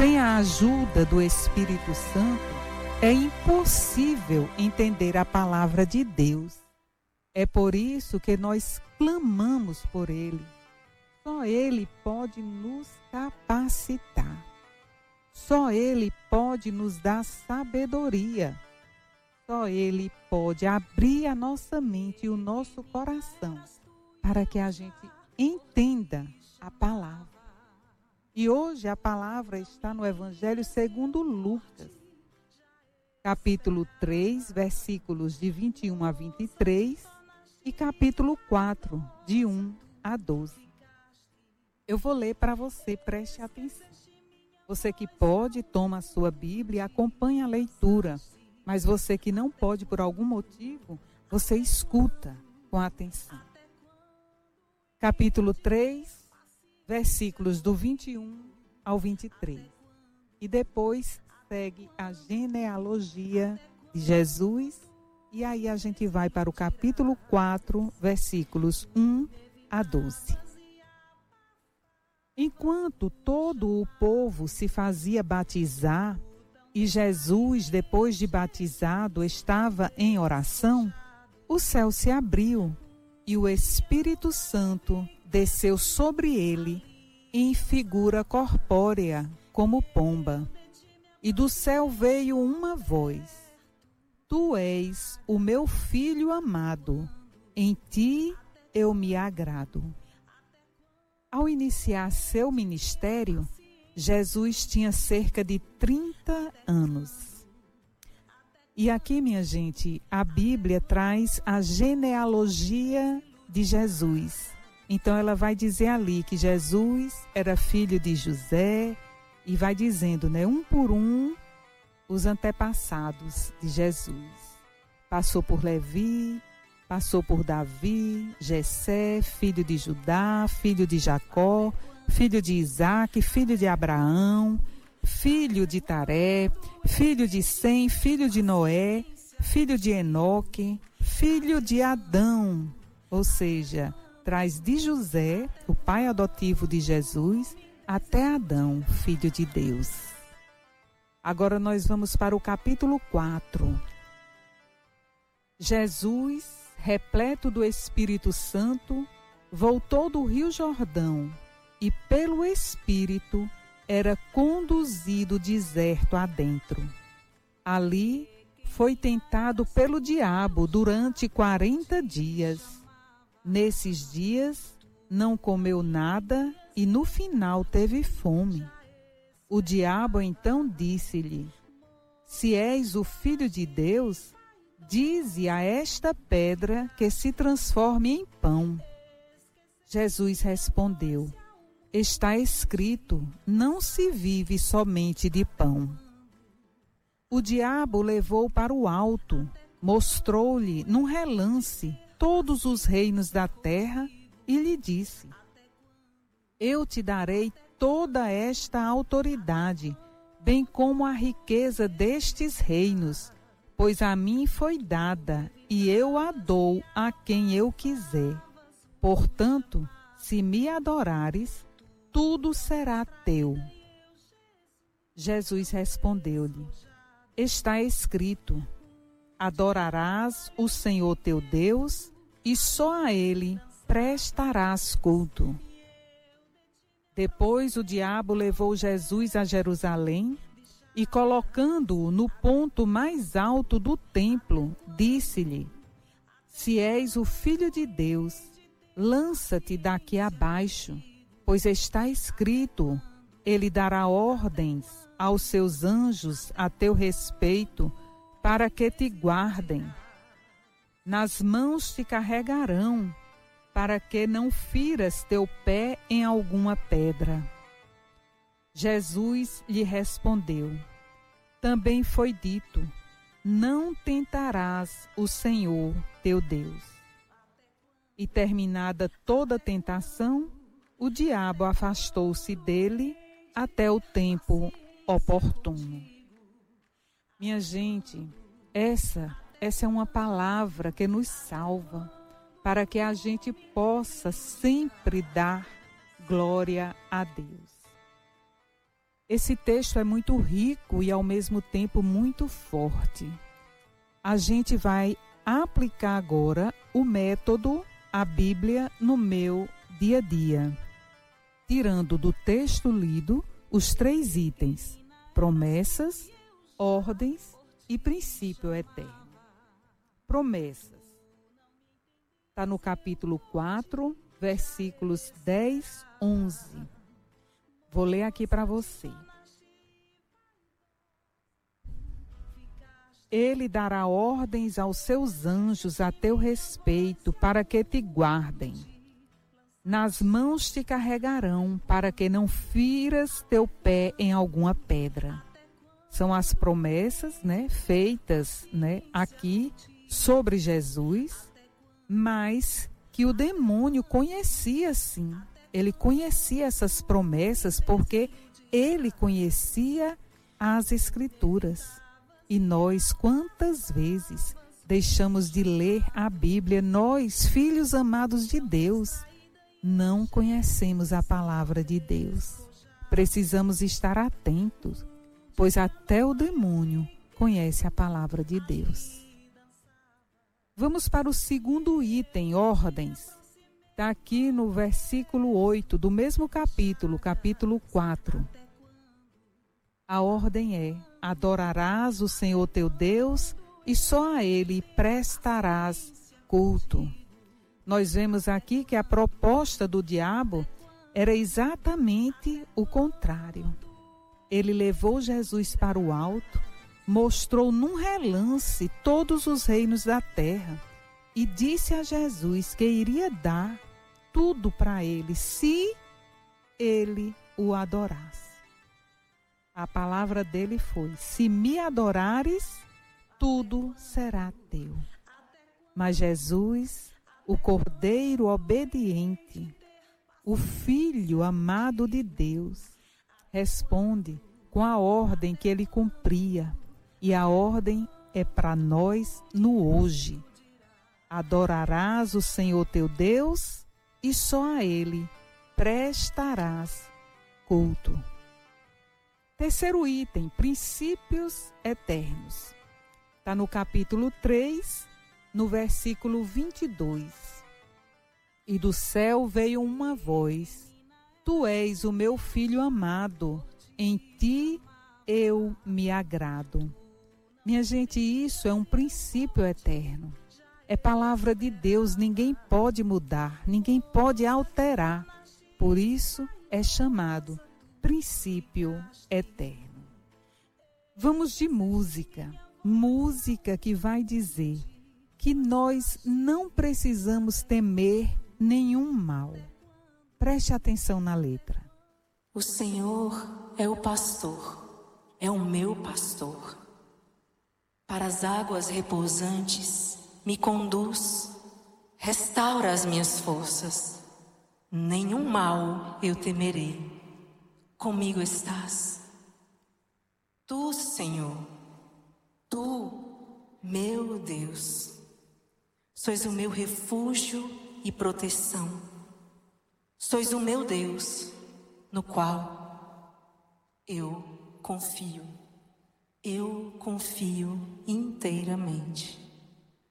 Sem a ajuda do Espírito Santo, é impossível entender a palavra de Deus. É por isso que nós clamamos por Ele. Só Ele pode nos capacitar. Só Ele pode nos dar sabedoria. Só Ele pode abrir a nossa mente e o nosso coração para que a gente entenda a palavra. E hoje a palavra está no Evangelho segundo Lucas, capítulo 3, versículos de 21 a 23 e capítulo 4, de 1 a 12. Eu vou ler para você, preste atenção. Você que pode, toma a sua Bíblia e acompanha a leitura. Mas você que não pode por algum motivo, você escuta com atenção. Capítulo 3, versículos do 21 ao 23. E depois segue a genealogia de Jesus. E aí a gente vai para o capítulo 4, versículos 1 a 12. Enquanto todo o povo se fazia batizar, e Jesus, depois de batizado, estava em oração, o céu se abriu e o Espírito Santo desceu sobre ele em figura corpórea, como pomba. E do céu veio uma voz: Tu és o meu filho amado, em ti eu me agrado. Ao iniciar seu ministério, Jesus tinha cerca de 30 anos. E aqui, minha gente, a Bíblia traz a genealogia de Jesus. Então ela vai dizer ali que Jesus era filho de José e vai dizendo, né, um por um, os antepassados de Jesus. Passou por Levi, passou por Davi, Jessé, filho de Judá, filho de Jacó, filho de Isaque, filho de Abraão, filho de Taré, filho de Sem, filho de Noé, filho de Enoque, filho de Adão. Ou seja, traz de José, o pai adotivo de Jesus, até Adão, filho de Deus. Agora nós vamos para o capítulo 4. Jesus, repleto do Espírito Santo, voltou do Rio Jordão e pelo Espírito era conduzido deserto adentro. Ali foi tentado pelo diabo durante 40 dias. Nesses dias não comeu nada e no final teve fome. O diabo então disse-lhe: Se és o Filho de Deus, dize a esta pedra que se transforme em pão. Jesus respondeu: Está escrito, não se vive somente de pão. O diabo o levou para o alto, mostrou-lhe num relance todos os reinos da terra e lhe disse: Eu te darei toda esta autoridade, bem como a riqueza destes reinos, pois a mim foi dada e eu a dou a quem eu quiser. Portanto, se me adorares, tudo será teu. Jesus respondeu-lhe: Está escrito, adorarás o Senhor teu Deus e só a Ele prestarás culto. Depois o diabo levou Jesus a Jerusalém e, colocando-o no ponto mais alto do templo, disse-lhe: Se és o Filho de Deus, lança-te daqui abaixo, pois está escrito, ele dará ordens aos seus anjos a teu respeito, para que te guardem. Nas mãos te carregarão, para que não firas teu pé em alguma pedra. Jesus lhe respondeu: Também foi dito, não tentarás o Senhor teu Deus. E terminada toda a tentação, o diabo afastou-se dele até o tempo oportuno. Minha gente, essa é uma palavra que nos salva, para que a gente possa sempre dar glória a Deus. Esse texto é muito rico e ao mesmo tempo muito forte. A gente vai aplicar agora o método, a Bíblia, no meu dia a dia, tirando do texto lido os 3 itens: promessas, ordens e princípio eterno. Promessas. Está no capítulo 4, versículos 10, 11. Vou ler aqui para você. Ele dará ordens aos seus anjos a teu respeito, para que te guardem. Nas mãos te carregarão, para que não firas teu pé em alguma pedra. São as promessas, né, feitas, né, aqui sobre Jesus, mas que o demônio conhecia sim. Ele conhecia essas promessas porque ele conhecia as Escrituras. E nós, quantas vezes deixamos de ler a Bíblia, nós, filhos amados de Deus, não conhecemos a palavra de Deus. Precisamos estar atentos, pois até o demônio conhece a palavra de Deus. Vamos para o segundo item, ordens. Está aqui no versículo 8 do mesmo capítulo, capítulo 4. A ordem é: adorarás o Senhor teu Deus e só a Ele prestarás culto. Nós vemos aqui que a proposta do diabo era exatamente o contrário. Ele levou Jesus para o alto, mostrou num relance todos os reinos da terra e disse a Jesus que iria dar tudo para ele se ele o adorasse. A palavra dele foi: se me adorares, tudo será teu. Mas Jesus, o Cordeiro obediente, o Filho amado de Deus, responde com a ordem que ele cumpria. E a ordem é para nós no hoje. Adorarás o Senhor teu Deus e só a Ele prestarás culto. Terceiro item, princípios eternos. Está no capítulo 3, no versículo 22. E do céu veio uma voz: Tu és o meu filho amado, em ti eu me agrado. Minha gente, isso é um princípio eterno. É palavra de Deus, ninguém pode mudar, ninguém pode alterar. Por isso é chamado princípio eterno. Vamos de música. Música que vai dizer que nós não precisamos temer nenhum mal. Preste atenção na letra. O Senhor é o pastor, é o meu pastor. Para as águas repousantes me conduz, restaura as minhas forças. Nenhum mal eu temerei, comigo estás. Tu, Senhor, tu, meu Deus, sois o meu refúgio e proteção. Sois o meu Deus, no qual eu confio. Eu confio inteiramente.